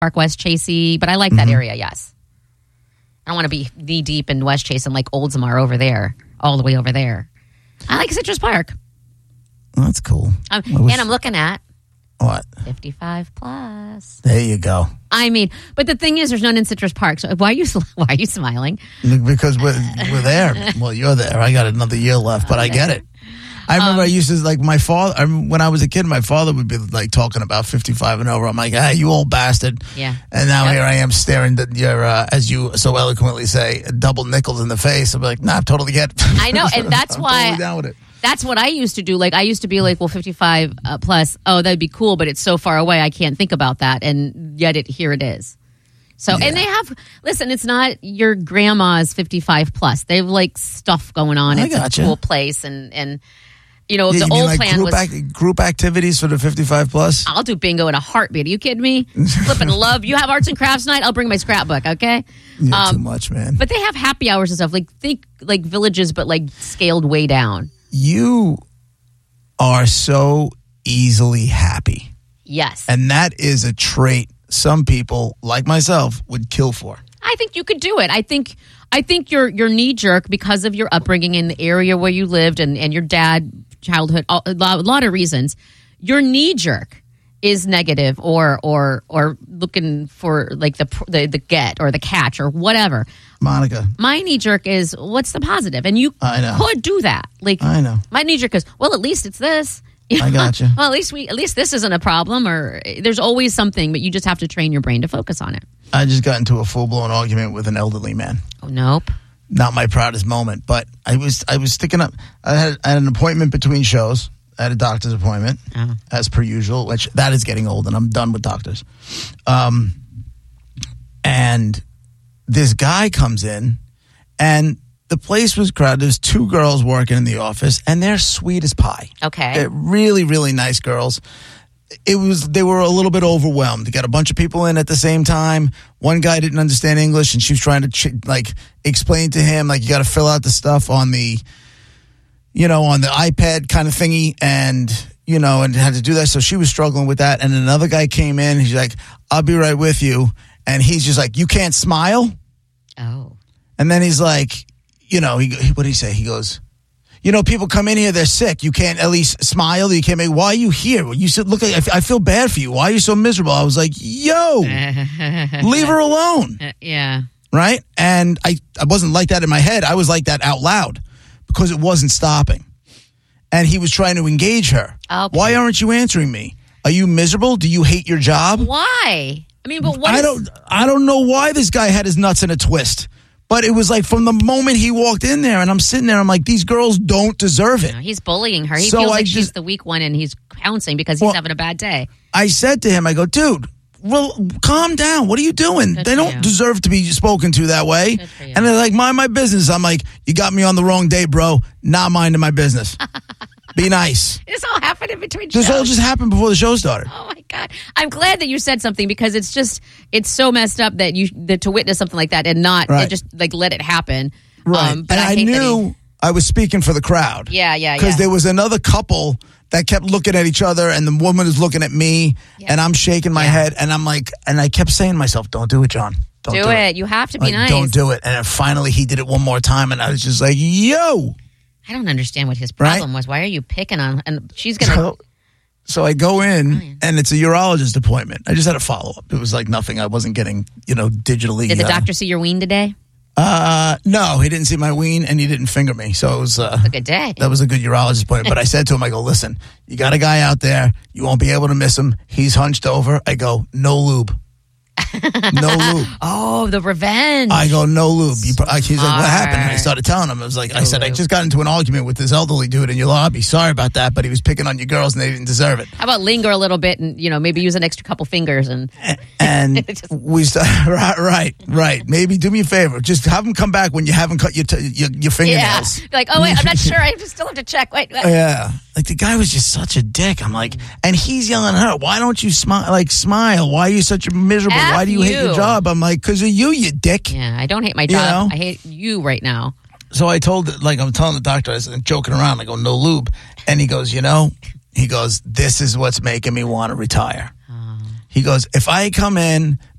Park, West Chasey, but I like that area, yes. I don't want to be knee deep in West Chase and like Oldsmar over there, all the way over there. I like Citrus Park. Well, that's cool. And I'm looking at what? 55 plus. There you go. I mean, but the thing is, there's none in Citrus Park. So why are you smiling? Because we're there. Well, you're there. I got another year left, but I get it. I remember I used to, like, my father, when I was a kid, my father would be, like, talking about 55 and over. I'm like, hey, you old bastard. Yeah. And now here I am staring at your, as you so eloquently say, double nickels in the face. I'm like, nah, I totally get it. I know, and that's I'm why. totally down with it. That's what I used to do. Like, I used to be like, well, 55 plus, oh, that'd be cool, but it's so far away, I can't think about that. And yet here it is. So, and they have, listen, it's not your grandma's 55 plus. They have, like, stuff going on. It's a cool place. And you know, the old plan was group activities for the 55 plus. I'll do bingo in a heartbeat. Are you kidding me? Flipping love. You have arts and crafts night. I'll bring my scrapbook. Okay. Too much, man. But they have happy hours and stuff. Like think like villages, but like scaled way down. You are so easily happy. Yes, and that is a trait some people like myself would kill for. I think you could do it. I think your knee jerk because of your upbringing in the area where you lived and your dad. Childhood, a lot of reasons. Your knee jerk is negative or looking for like the get or the catch or whatever. Monica, my knee jerk is what's the positive, and you could do that. Like I know my knee jerk is well, at least it's this. I got you. Well, at least this isn't a problem, or there's always something, but you just have to train your brain to focus on it. I just got into a full blown argument with an elderly man. Oh nope. Not my proudest moment, but I was sticking up. I had an appointment between shows. I had a doctor's appointment, as per usual, which that is getting old, and I'm done with doctors. And this guy comes in, and the place was crowded. There's two girls working in the office, and they're sweet as pie. Okay. They're really, really nice girls. They were a little bit overwhelmed. They got a bunch of people in at the same time. One guy didn't understand English, and she was trying to explain to him, like, you got to fill out the stuff on the, on the iPad kind of thingy, and had to do that. So she was struggling with that. And another guy came in. He's like, I'll be right with you. And he's just like, you can't smile? Oh. And then he's like, what did he say? He goes, people come in here, they're sick. You can't at least smile. You can't make, why are you here? You said, look, I feel bad for you. Why are you so miserable? I was like, yo, leave her alone. Yeah. Right? And I wasn't like that in my head. I was like that out loud because it wasn't stopping. And he was trying to engage her. Okay. Why aren't you answering me? Are you miserable? Do you hate your job? Why? I mean, but what I don't know why this guy had his nuts in a twist. But it was like from the moment he walked in there, and I'm sitting there, I'm like, these girls don't deserve it. No, he's bullying her. He feels like she's the weak one, and he's pouncing because he's having a bad day. I said to him, I go, dude, well, calm down. What are you doing? They don't deserve to be spoken to that way. And they're like, mind my business. I'm like, you got me on the wrong day, bro. Not minding my business. Be nice. This all happened in between shows. This all just happened before the show started. Oh, my God. I'm glad that you said something because it's so messed up that to witness something like that and not just like let it happen. Right. But and I knew I was speaking for the crowd. Yeah. Because there was another couple that kept looking at each other and the woman is looking at me and I'm shaking my head and I'm like, and I kept saying to myself, don't do it, John. Don't do it. You have to be nice. Don't do it. And then finally he did it one more time and I was just like, yo. I don't understand what his problem was. Why are you picking on? And she's gonna. So I go in, and it's a urologist appointment. I just had a follow up. It was like nothing. I wasn't getting, digitally. Did the doctor see your ween today? No, he didn't see my ween, and he didn't finger me. So it was That's a good day. That was a good urologist appointment. But I said to him, I go, listen, you got a guy out there. You won't be able to miss him. He's hunched over. I go, no lube. No lube. Oh, the revenge. I go, no lube. He's like, what happened? And I started telling him. I was like, I said, I just got into an argument with this elderly dude in your lobby. Sorry about that, but he was picking on your girls and they didn't deserve it. How about linger a little bit and, maybe use an extra couple fingers and we right. Maybe do me a favor. Just have him come back when you haven't cut your fingernails. Yeah. Like, oh, wait, I'm not sure. I still have to check. Wait. Yeah. Like, the guy was just such a dick. I'm like, and he's yelling at her, why don't you smile? Why are you such a miserable? Why do you hate your job? I'm like, because of you dick. Yeah, I don't hate my job. I hate you right now. So I'm telling the doctor, I was joking around. I go, no lube. And he goes, this is what's making me want to retire. He goes, if I come in